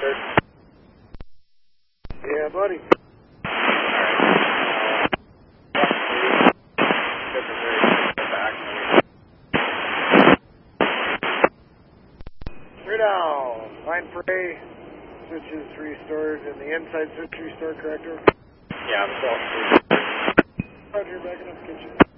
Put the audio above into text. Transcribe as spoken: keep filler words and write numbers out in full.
Yeah, buddy. Three down. Line for A. Switches restored and the inside switch restored, corrector? Yeah, I'm still. Roger, back in the kitchen.